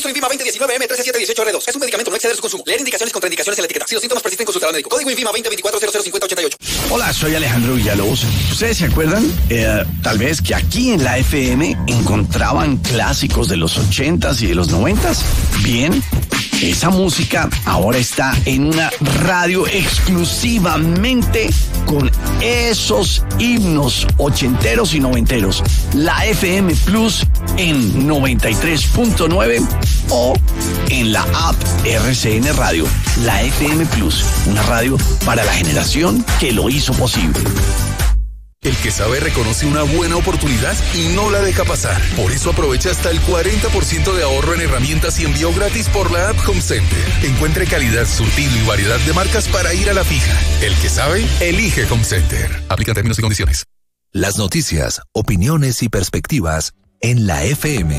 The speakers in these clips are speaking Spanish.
Suministro INVIMA 2019M13718R2. Es un medicamento, no exceder su consumo. Leer indicaciones y contraindicaciones en la etiqueta. Si los síntomas persisten, consultar al médico. Código INVIMA 2024005088. Hola, soy Alejandro Villalobos. ¿Ustedes se acuerdan? Tal vez que aquí en la FM encontraban clásicos de los 80s y de los 90s. Bien, esa música ahora está en una radio exclusivamente con esos himnos ochenteros y noventeros. La FM Plus en 93.9 o en la app RCN Radio. La FM Plus, una radio para la generación que lo hizo posible. El que sabe reconoce una buena oportunidad y no la deja pasar. Por eso aprovecha hasta el 40% de ahorro en herramientas y envío gratis por la app Home Center. Encuentre calidad, surtido y variedad de marcas para ir a la fija. El que sabe, elige Home Center. Aplica términos y condiciones. Las noticias, opiniones y perspectivas en la FM.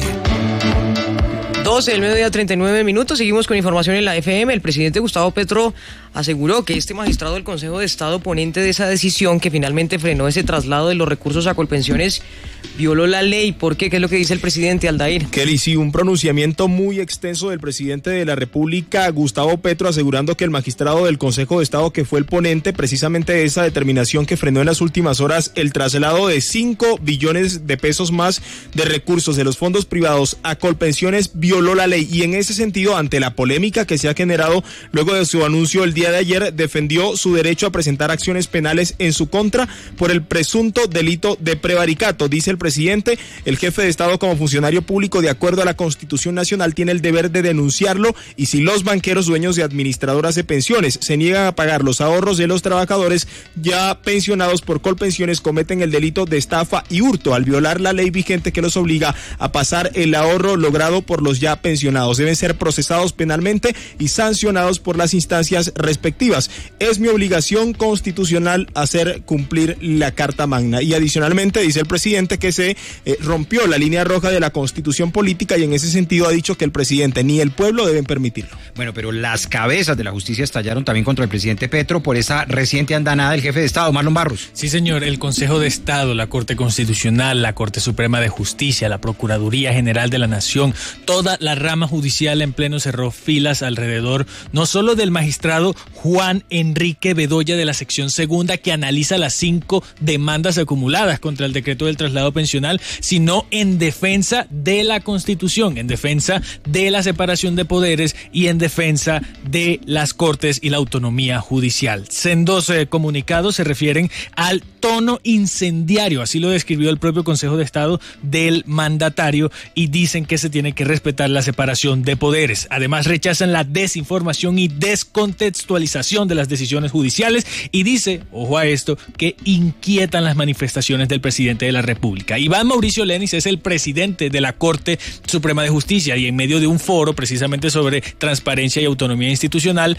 12 del mediodía, 39 minutos. Seguimos con información en la FM. El presidente Gustavo Petro aseguró que este magistrado del Consejo de Estado, ponente de esa decisión que finalmente frenó ese traslado de los recursos a Colpensiones, violó la ley. ¿Por qué? ¿Qué es lo que dice el presidente, Aldair? Kelly, sí, un pronunciamiento muy extenso del presidente de la República, Gustavo Petro, asegurando que el magistrado del Consejo de Estado, que fue el ponente precisamente de esa determinación que frenó en las últimas horas el traslado de 5 billones de pesos más de recursos de los fondos privados a Colpensiones, violó la ley. Y en ese sentido, ante la polémica que se ha generado luego de su anuncio el día de ayer, defendió su derecho a presentar acciones penales en su contra por el presunto delito de prevaricato. Dice el presidente, el jefe de Estado como funcionario público, de acuerdo a la Constitución Nacional, tiene el deber de denunciarlo, y si los banqueros dueños de administradoras de pensiones se niegan a pagar los ahorros de los trabajadores ya pensionados por Colpensiones, cometen el delito de estafa y hurto al violar la ley vigente que los obliga a pasar el ahorro logrado por los ya pensionados. Deben ser procesados penalmente y sancionados por las instancias respectivas. Es mi obligación constitucional hacer cumplir la Carta Magna. Y adicionalmente dice el presidente que se rompió la línea roja de la Constitución política, y en ese sentido ha dicho que el presidente ni el pueblo deben permitirlo. Bueno, pero las cabezas de la justicia estallaron también contra el presidente Petro por esa reciente andanada del jefe de Estado, Marlon Barros. Sí, señor, el Consejo de Estado, la Corte Constitucional, la Corte Suprema de Justicia, la Procuraduría General de la Nación, toda la rama judicial en pleno cerró filas alrededor no solo del magistrado Juan Enrique Bedoya de la sección segunda, que analiza las 5 demandas acumuladas contra el decreto del traslado pensional, sino en defensa de la Constitución, en defensa de la separación de poderes y en defensa de las Cortes y la autonomía judicial. Sendos comunicados se refieren al tono incendiario, así lo describió el propio Consejo de Estado, del mandatario, y dicen que se tiene que respetar la separación de poderes. Además, rechazan la desinformación y descontextualización de las decisiones judiciales, y dice, ojo a esto, que inquietan las manifestaciones del presidente de la República. Iván Mauricio Lenis es el presidente de la Corte Suprema de Justicia, y en medio de un foro precisamente sobre transparencia y autonomía institucional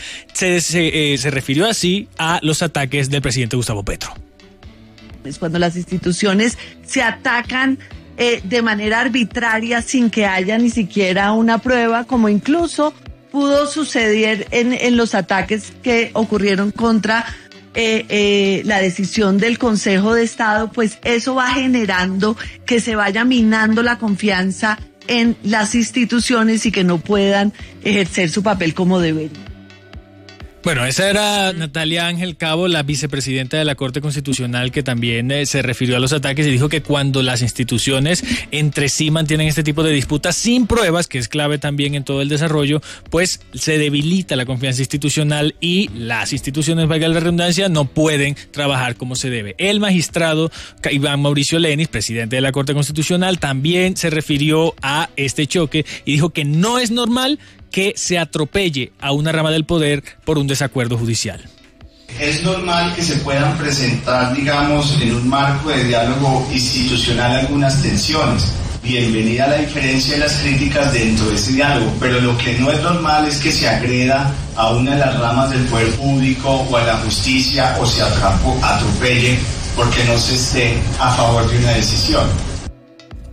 se refirió así a los ataques del presidente Gustavo Petro. Cuando las instituciones se atacan de manera arbitraria sin que haya ni siquiera una prueba, como incluso pudo suceder en los ataques que ocurrieron contra la decisión del Consejo de Estado, pues eso va generando que se vaya minando la confianza en las instituciones y que no puedan ejercer su papel como deberían. Bueno, esa era Natalia Ángel Cabo, la vicepresidenta de la Corte Constitucional, que también se refirió a los ataques y dijo que cuando las instituciones entre sí mantienen este tipo de disputas sin pruebas, que es clave también en todo el desarrollo, pues se debilita la confianza institucional y las instituciones, valga la redundancia, no pueden trabajar como se debe. El magistrado Iván Mauricio Lenis, presidente de la Corte Constitucional, también se refirió a este choque y dijo que no es normal que se atropelle a una rama del poder por un desacuerdo judicial. Es normal que se puedan presentar, digamos, en un marco de diálogo institucional algunas tensiones. Bienvenida la diferencia y las críticas dentro de ese diálogo, pero lo que no es normal es que se agreda a una de las ramas del poder público o a la justicia, o se atropelle porque no se esté a favor de una decisión.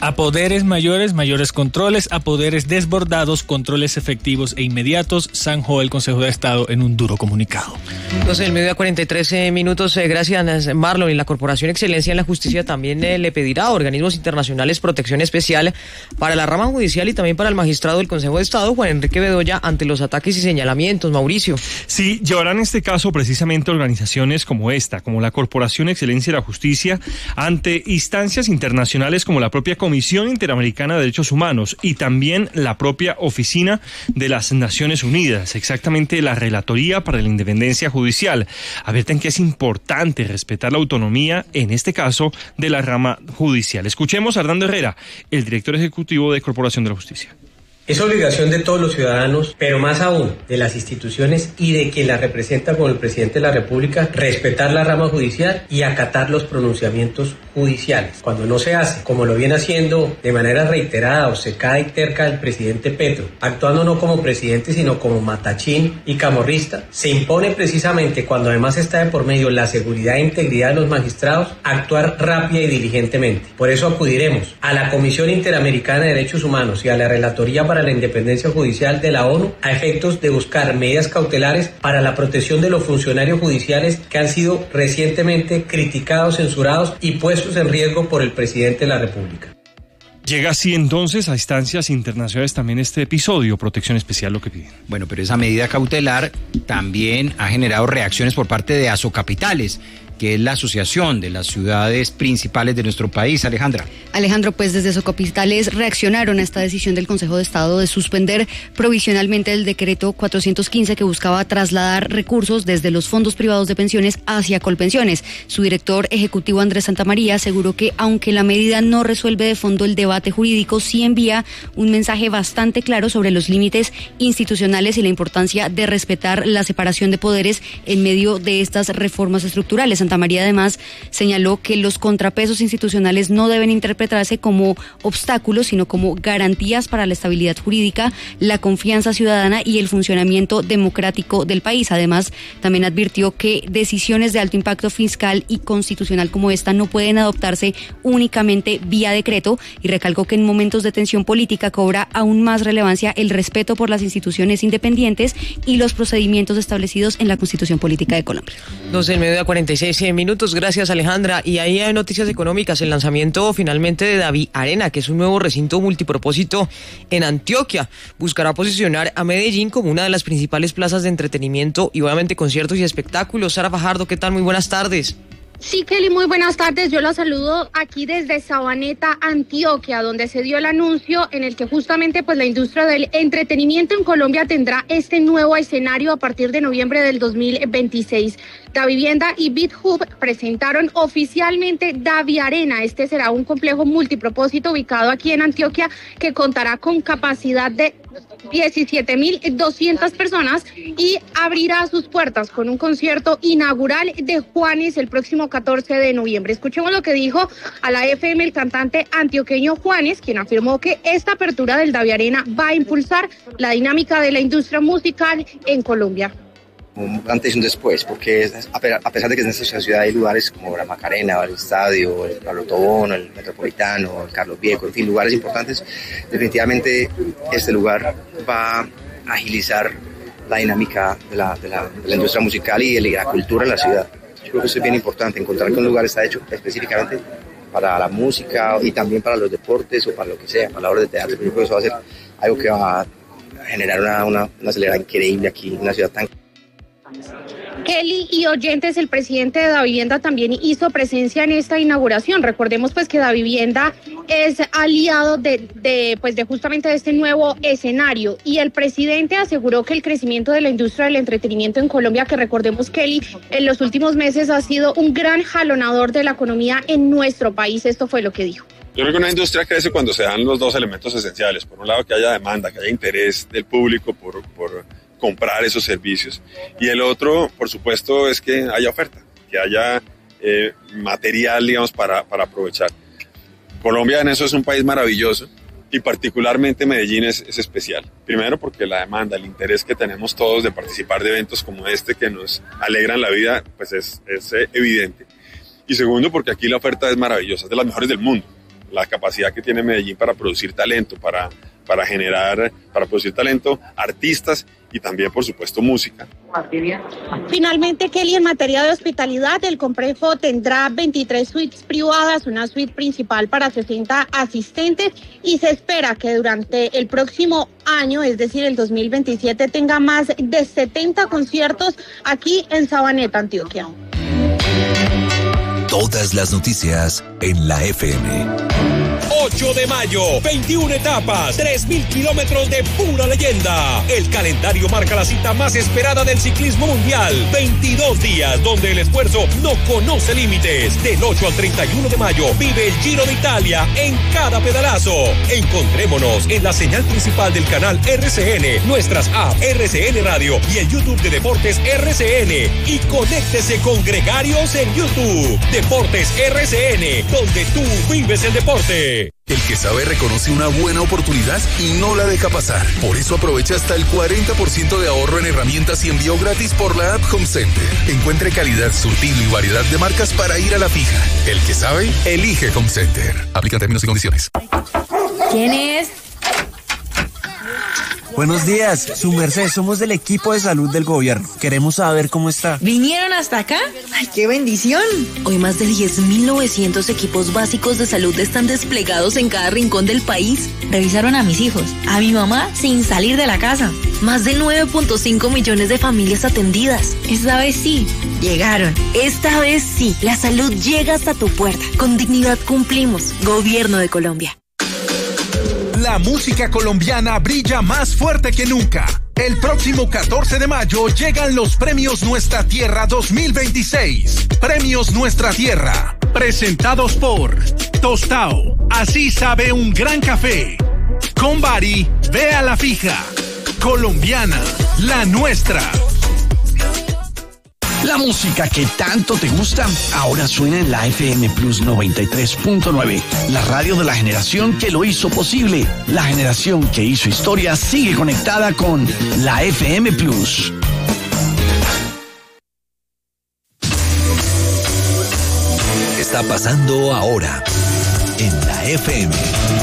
A poderes mayores, mayores controles; a poderes desbordados, controles efectivos e inmediatos, zanjó el Consejo de Estado en un duro comunicado. Entonces, el mediodía 43 minutos. Gracias, Marlon. Y la Corporación Excelencia en la Justicia también le pedirá a organismos internacionales protección especial para la rama judicial y también para el magistrado del Consejo de Estado, Juan Enrique Bedoya, ante los ataques y señalamientos. Mauricio. Sí, llevarán en este caso precisamente organizaciones como esta, como la Corporación Excelencia en la Justicia, ante instancias internacionales como la propia Comisión Interamericana de Derechos Humanos y también la propia Oficina de las Naciones Unidas, exactamente la Relatoría para la Independencia Judicial. Advierten que es importante respetar la autonomía, en este caso, de la rama judicial. Escuchemos a Hernando Herrera, el director ejecutivo de Corporación de la Justicia. Es obligación de todos los ciudadanos, pero más aún de las instituciones y de quien la representa como el presidente de la República, respetar la rama judicial y acatar los pronunciamientos judiciales. Cuando no se hace, como lo viene haciendo de manera reiterada, obcecada y terca el presidente Petro, actuando no como presidente sino como matachín y camorrista, se impone precisamente, cuando además está de por medio la seguridad e integridad de los magistrados, actuar rápida y diligentemente. Por eso acudiremos a la Comisión Interamericana de Derechos Humanos y a la Relatoría para la Independencia Judicial de la ONU a efectos de buscar medidas cautelares para la protección de los funcionarios judiciales que han sido recientemente criticados, censurados y puestos en riesgo por el presidente de la República. Llega así entonces a instancias internacionales también este episodio, protección especial lo que piden. Bueno, pero esa medida cautelar también ha generado reacciones por parte de Asocapitales, que es la asociación de las ciudades principales de nuestro país. Alejandro, pues desde Asocapitales reaccionaron a esta decisión del Consejo de Estado de suspender provisionalmente el decreto 415 que buscaba trasladar recursos desde los fondos privados de pensiones hacia Colpensiones. Su director ejecutivo, Andrés Santamaría, aseguró que aunque la medida no resuelve de fondo el debate jurídico, sí envía un mensaje bastante claro sobre los límites institucionales y la importancia de respetar la separación de poderes en medio de estas reformas estructurales. Santamaría además señaló que los contrapesos institucionales no deben interpretarse como obstáculos, sino como garantías para la estabilidad jurídica, la confianza ciudadana y el funcionamiento democrático del país. Además, también advirtió que decisiones de alto impacto fiscal y constitucional como esta no pueden adoptarse únicamente vía decreto y recalcó que en momentos de tensión política cobra aún más relevancia el respeto por las instituciones independientes y los procedimientos establecidos en la Constitución Política de Colombia. 12:46 minutos. Gracias, Alejandra. Y ahí hay noticias económicas. El lanzamiento finalmente de Daviarena, que es un nuevo recinto multipropósito en Antioquia. Buscará posicionar a Medellín como una de las principales plazas de entretenimiento y obviamente conciertos y espectáculos. Sara Fajardo, ¿qué tal? Muy buenas tardes. Sí, Kelly, muy buenas tardes. Yo la saludo aquí desde Sabaneta, Antioquia, donde se dio el anuncio en el que justamente pues la industria del entretenimiento en Colombia tendrá este nuevo escenario a partir de noviembre del 2026. Davivienda y BitHub presentaron oficialmente Daviarena. Este será un complejo multipropósito ubicado aquí en Antioquia que contará con capacidad de 17.200 personas y abrirá sus puertas con un concierto inaugural de Juanes el próximo 14 de noviembre. Escuchemos lo que dijo a la FM el cantante antioqueño Juanes, quien afirmó que esta apertura del Daviarena va a impulsar la dinámica de la industria musical en Colombia. Un antes y un después, porque a pesar de que en esta ciudad hay lugares como la Macarena, el Estadio, el Pablo Tobón, el Metropolitano, el Carlos Viejo, en fin, lugares importantes, definitivamente este lugar va a agilizar la dinámica de la industria musical y de la cultura en la ciudad. Yo creo que eso es bien importante, encontrar que un lugar está hecho específicamente para la música y también para los deportes o para lo que sea, para la obra de teatro. Yo creo que eso va a ser algo que va a generar una acelerada increíble aquí en una ciudad tan... Kelly y oyentes, el presidente de Davivienda también hizo presencia en esta inauguración. Recordemos pues que Davivienda es aliado de justamente de este nuevo escenario y el presidente aseguró que el crecimiento de la industria del entretenimiento en Colombia, que recordemos, Kelly, en los últimos meses ha sido un gran jalonador de la economía en nuestro país. Esto fue lo que dijo. Yo creo que una industria crece cuando se dan los dos elementos esenciales. Por un lado, que haya demanda, que haya interés del público por comprar esos servicios. Y el otro, por supuesto, es que haya oferta, que haya material, digamos, para aprovechar. Colombia en eso es un país maravilloso y particularmente Medellín es especial. Primero porque la demanda, el interés que tenemos todos de participar de eventos como este que nos alegran la vida, pues es evidente. Y segundo porque aquí la oferta es maravillosa, es de las mejores del mundo. la capacidad que tiene Medellín para producir talento, para producir talento, artistas y también, por supuesto, música. Finalmente, Kelly, en materia de hospitalidad, el complejo tendrá 23 suites privadas, una suite principal para 60 asistentes y se espera que durante el próximo año, es decir, el 2027, tenga más de 70 conciertos aquí en Sabaneta, Antioquia. Todas las noticias en la FM. 8 de mayo, 21 etapas, 3.000 kilómetros de pura leyenda. El calendario marca la cita más esperada del ciclismo mundial. 22 días donde el esfuerzo no conoce límites. Del 8 al 31 de mayo vive el Giro de Italia en cada pedalazo. Encontrémonos en la señal principal del canal RCN, nuestras apps RCN Radio y el YouTube de Deportes RCN. Y conéctese con Gregarios en YouTube. Deportes RCN, donde tú vives el deporte. El que sabe reconoce una buena oportunidad y no la deja pasar. Por eso aprovecha hasta el 40% de ahorro en herramientas y envío gratis por la app Home Center. Encuentre calidad, surtido y variedad de marcas para ir a la fija. El que sabe, elige Home Center. Aplica términos y condiciones. ¿Quién es? Buenos días, su merced, somos del equipo de salud del gobierno. Queremos saber cómo está. ¿Vinieron hasta acá? ¡Ay, qué bendición! Hoy más de 10.900 equipos básicos de salud están desplegados en cada rincón del país. Revisaron a mis hijos, a mi mamá sin salir de la casa. Más de 9.5 millones de familias atendidas. Esta vez sí, llegaron. Esta vez sí, la salud llega hasta tu puerta. Con dignidad cumplimos. Gobierno de Colombia. La música colombiana brilla más fuerte que nunca. El próximo 14 de mayo llegan los Premios Nuestra Tierra 2026. Premios Nuestra Tierra, presentados por Tostao, así sabe un gran café. Combari, ve a la fija. Colombiana, la nuestra. La música que tanto te gusta ahora suena en la FM Plus 93.9, la radio de la generación que lo hizo posible. La generación que hizo historia sigue conectada con la FM Plus. Está pasando ahora en la FM.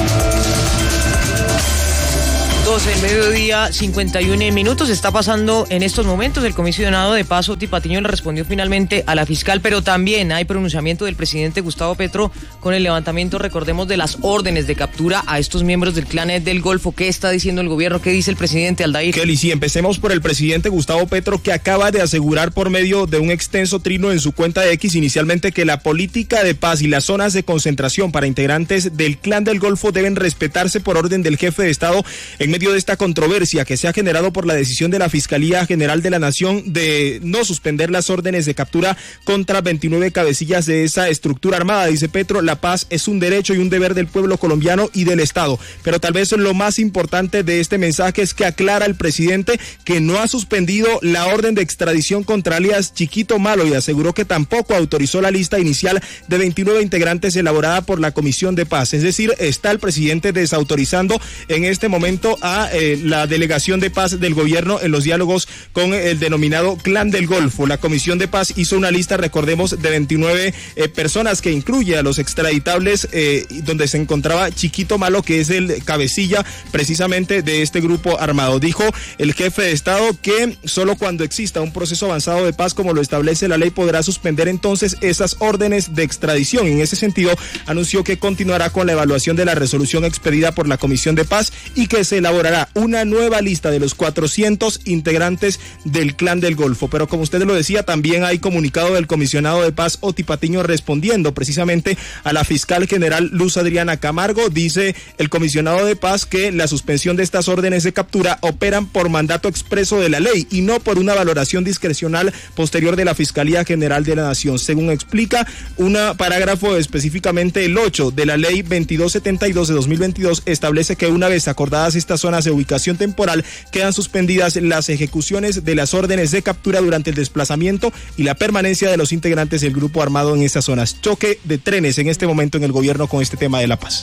12 del mediodía, 51 minutos. Está pasando en estos momentos. El comisionado de paz, Oti Patiño, le respondió finalmente a la fiscal, pero también hay pronunciamiento del presidente Gustavo Petro con el levantamiento, recordemos, de las órdenes de captura a estos miembros del Clan del Golfo. ¿Qué está diciendo el gobierno? ¿Qué dice el presidente Aldair? Kelly, sí, empecemos por el presidente Gustavo Petro, que acaba de asegurar por medio de un extenso trino en su cuenta de X inicialmente que la política de paz y las zonas de concentración para integrantes del Clan del Golfo deben respetarse por orden del jefe de Estado en medio de esta controversia que se ha generado por la decisión de la Fiscalía General de la Nación de no suspender las órdenes de captura contra 29 cabecillas de esa estructura armada. Dice Petro, la paz es un derecho y un deber del pueblo colombiano y del Estado. Pero tal vez lo más importante de este mensaje es que aclara el presidente que no ha suspendido la orden de extradición contra alias Chiquito Malo y aseguró que tampoco autorizó la lista inicial de 29 integrantes elaborada por la Comisión de Paz. Es decir, está el presidente desautorizando en este momento a la delegación de paz del gobierno en los diálogos con el denominado Clan del Golfo. La Comisión de Paz hizo una lista, recordemos, de 29 personas que incluye a los extraditables, donde se encontraba Chiquito Malo, que es el cabecilla precisamente de este grupo armado. Dijo el jefe de Estado que solo cuando exista un proceso avanzado de paz como lo establece la ley podrá suspender entonces esas órdenes de extradición. En ese sentido, anunció que continuará con la evaluación de la resolución expedida por la Comisión de Paz y que se elaborará una nueva lista de los 400 integrantes del Clan del Golfo. Pero como usted lo decía, también hay comunicado del comisionado de paz Oti Patiño respondiendo precisamente a la fiscal general Luz Adriana Camargo. Dice el comisionado de paz que la suspensión de estas órdenes de captura operan por mandato expreso de la ley y no por una valoración discrecional posterior de la Fiscalía General de la Nación. Según explica un parágrafo, específicamente el 8 de la ley 2272 de 2022, establece que una vez acordadas estas zonas de ubicación temporal, quedan suspendidas las ejecuciones de las órdenes de captura durante el desplazamiento y la permanencia de los integrantes del grupo armado en estas zonas. Choque de trenes en este momento en el gobierno con este tema de la paz.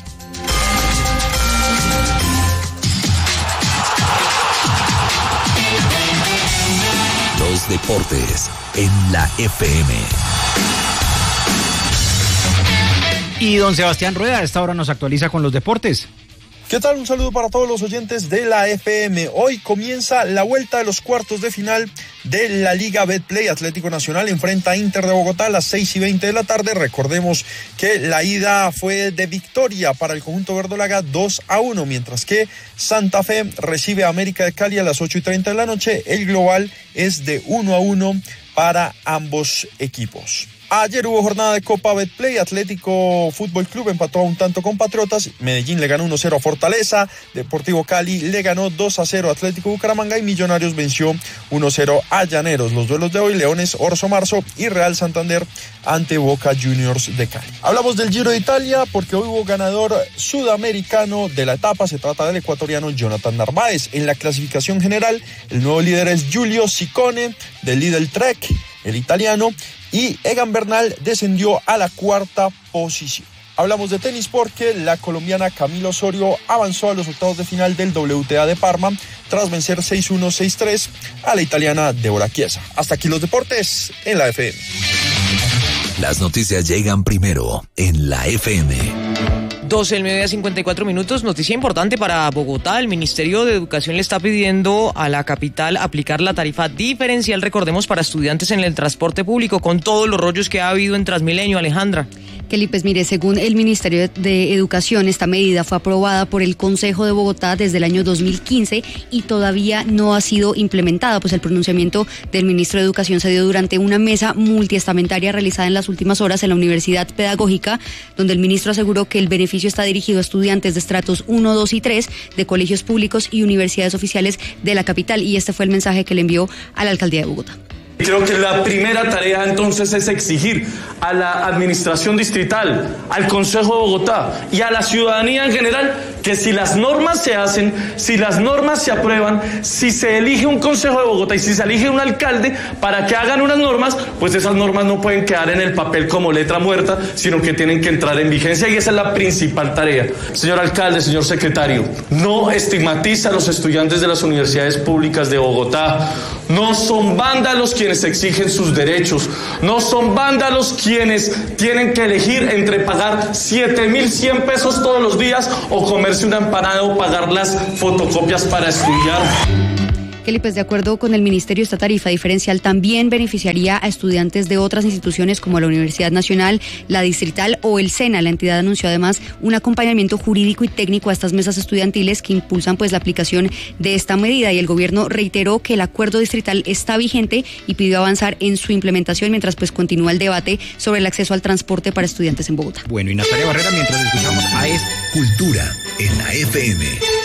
Los deportes en la FM. Y don Sebastián Rueda a esta hora nos actualiza con los deportes. ¿Qué tal? Un saludo para todos los oyentes de la FM. Hoy comienza la vuelta de los cuartos de final de la Liga Betplay. Atlético Nacional enfrenta a Inter de Bogotá a las 6:20 de la tarde. Recordemos que la ida fue de victoria para el conjunto verdolaga 2-1, mientras que Santa Fe recibe a América de Cali a las 8:30 de la noche. El global es de 1-1 para ambos equipos. Ayer hubo jornada de Copa Betplay. Atlético Fútbol Club empató a un tanto con Patriotas. Medellín le ganó 1-0 a Fortaleza. Deportivo Cali le ganó 2-0 a Atlético Bucaramanga y Millonarios venció 1-0 a Llaneros. Los duelos de hoy: Leones Orso Marzo y Real Santander ante Boca Juniors de Cali. Hablamos del Giro de Italia porque hoy hubo ganador sudamericano de la etapa. Se trata del ecuatoriano Jonathan Narváez. En la clasificación general, el nuevo líder es Giulio Ciccone del Lidl Trek, el italiano, y Egan Bernal descendió a la cuarta posición. Hablamos de tenis porque la colombiana Camila Osorio avanzó a los octavos de final del WTA de Parma tras vencer 6-1, 6-3 a la italiana Débora Chiesa. Hasta aquí los deportes en la FM. Las noticias llegan primero en la FM. 12:54. Noticia importante para Bogotá. El Ministerio de Educación le está pidiendo a la capital aplicar la tarifa diferencial, recordemos, para estudiantes en el transporte público, con todos los rollos que ha habido en Transmilenio. Alejandra. Kelly, pues mire, según el Ministerio de Educación, esta medida fue aprobada por el Consejo de Bogotá desde el año 2015 y todavía no ha sido implementada, pues el pronunciamiento del ministro de Educación se dio durante una mesa multiestamentaria realizada en las últimas horas en la Universidad Pedagógica, donde el ministro aseguró que el beneficio está dirigido a estudiantes de estratos 1, 2 y 3 de colegios públicos y universidades oficiales de la capital, y este fue el mensaje que le envió a la Alcaldía de Bogotá. Creo que la primera tarea entonces es exigir a la administración distrital, al Consejo de Bogotá y a la ciudadanía en general que si las normas se hacen, si las normas se aprueban, si se elige un Consejo de Bogotá y si se elige un alcalde para que hagan unas normas, pues esas normas no pueden quedar en el papel como letra muerta, sino que tienen que entrar en vigencia, y esa es la principal tarea. Señor alcalde, señor secretario, no estigmatiza a los estudiantes de las universidades públicas de Bogotá. No son vándalos quienes exigen sus derechos. No son vándalos quienes tienen que elegir entre pagar 7.100 pesos todos los días o comerse una empanada o pagar las fotocopias para estudiar. Kelly, pues de acuerdo con el ministerio, esta tarifa diferencial también beneficiaría a estudiantes de otras instituciones como la Universidad Nacional, la Distrital o el SENA. La entidad anunció además un acompañamiento jurídico y técnico a estas mesas estudiantiles que impulsan pues la aplicación de esta medida, y el gobierno reiteró que el acuerdo distrital está vigente y pidió avanzar en su implementación mientras pues continúa el debate sobre el acceso al transporte para estudiantes en Bogotá. Bueno, y Natalia Barrera, mientras escuchamos a Cultura en la FM.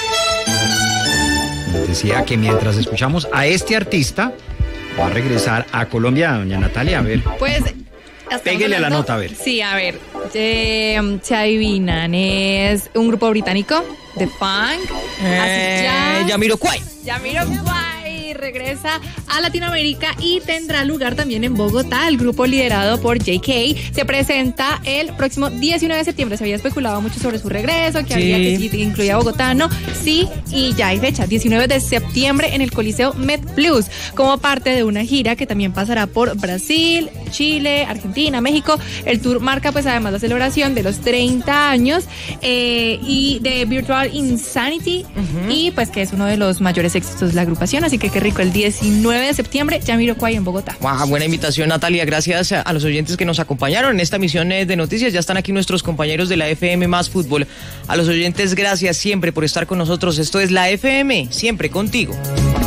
Decía que mientras escuchamos a este artista, va a regresar a Colombia, doña Natalia, a ver. Pues, pégale a la nota, a ver. Sí, a ver, se adivinan, es un grupo británico de funk, Jamiroquai. Jamiroquai regresa a Latinoamérica y tendrá lugar también en Bogotá. El grupo liderado por JK se presenta el próximo 19 de septiembre. Se había especulado mucho sobre su regreso, que había que si incluía Bogotá, no, sí, y ya hay fecha, 19 de septiembre en el Coliseo MedPlus, como parte de una gira que también pasará por Brasil, Chile, Argentina, México. El tour marca pues además la celebración de los 30 años y de Virtual Insanity, y pues que es uno de los mayores éxitos de la agrupación, así que qué rico, el 19 de septiembre, Jamiroquai en Bogotá. Wow, buena invitación, Natalia. Gracias a los oyentes que nos acompañaron en esta emisión de noticias. Ya están aquí nuestros compañeros de la FM Más Fútbol. A los oyentes, gracias siempre por estar con nosotros. Esto es la FM, siempre contigo.